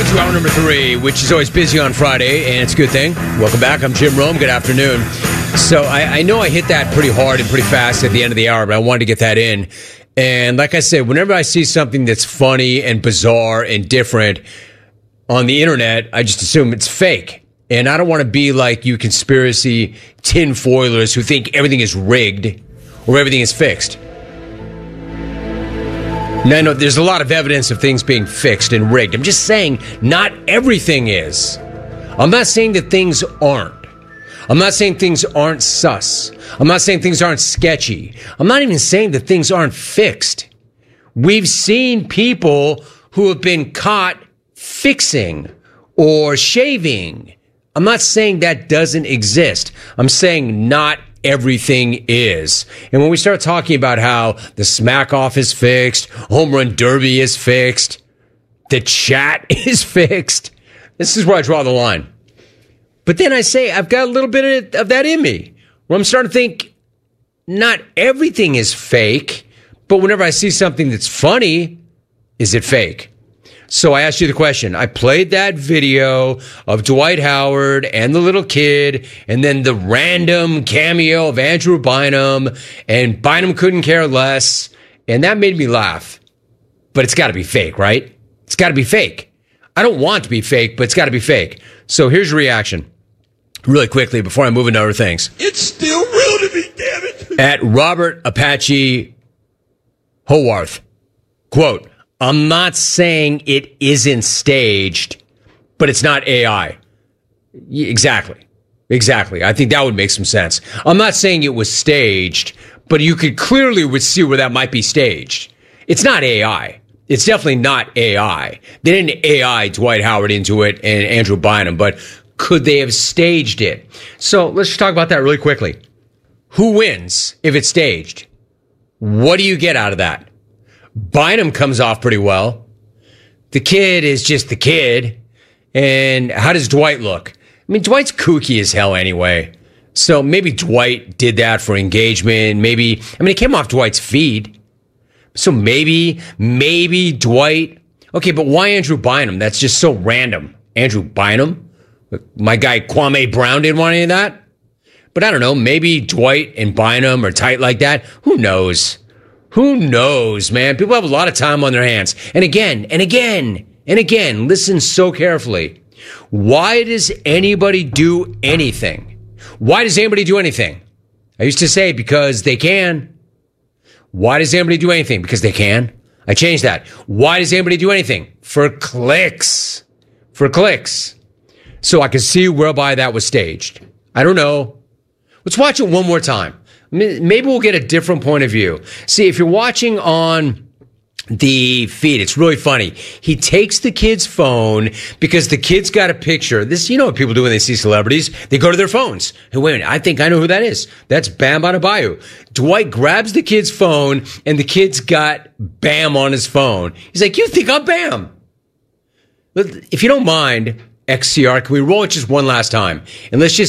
to hour number 3, which is always busy on Friday, and it's a good thing. Welcome back. I'm Jim Rome. Good afternoon. So I know I hit that pretty hard and pretty fast at the end of the hour, but I wanted to get that in. And like I said, whenever I see something that's funny and bizarre and different on the internet, I just assume it's fake. And I don't want to be like you conspiracy tinfoilers who think everything is rigged or everything is fixed. Now, I know there's a lot of evidence of things being fixed and rigged. I'm just saying not everything is. I'm not saying that things aren't. I'm not saying things aren't sus. I'm not saying things aren't sketchy. I'm not even saying that things aren't fixed. We've seen people who have been caught fixing or shaving. I'm not saying that doesn't exist. I'm saying not everything is. And when we start talking about how the smack off is fixed, home run derby is fixed, the chat is fixed, this is where I draw the line. But then I say I've got a little bit of that in me where I'm starting to think not everything is fake, but whenever I see something that's funny, is it fake? So I asked you the question. I played that video of Dwight Howard and the little kid and then the random cameo of Andrew Bynum, and Bynum couldn't care less, and that made me laugh. But it's got to be fake, right? It's got to be fake. I don't want to be fake, but it's got to be fake. So here's your reaction really quickly before I move into other things. It's still real to me, damn it. At Robert Apache Howarth, quote, I'm not saying it isn't staged, but it's not AI. Exactly. I think that would make some sense. I'm not saying it was staged, but you could clearly see where that might be staged. It's not AI. It's definitely not AI. They didn't AI Dwight Howard into it and Andrew Bynum, but could they have staged it? So let's just talk about that really quickly. Who wins if it's staged? What do you get out of that? Bynum comes off pretty well. The kid is just the kid. And how does Dwight look? I mean, Dwight's kooky as hell anyway. So maybe Dwight did that for engagement. Maybe, it came off Dwight's feed. So maybe Dwight. Okay, but why Andrew Bynum? That's just so random. Andrew Bynum? My guy Kwame Brown didn't want any of that. But I don't know. Maybe Dwight and Bynum are tight like that. Who knows? Who knows, man? People have a lot of time on their hands. And again, listen so carefully. Why does anybody do anything? Why does anybody do anything? I used to say because they can. Why does anybody do anything? Because they can. I changed that. Why does anybody do anything? For clicks. For clicks. So I can see whereby that was staged. I don't know. Let's watch it one more time. Maybe we'll get a different point of view. See, if you're watching on the feed, it's really funny. He takes the kid's phone because the kid's got a picture. This, you know what people do when they see celebrities? They go to their phones. Hey, wait a minute, I think I know who that is. That's Bam Adebayo. Dwight grabs the kid's phone, and the kid's got Bam on his phone. He's like, you think I'm Bam? If you don't mind, XCR, can we roll it just one last time? And let's just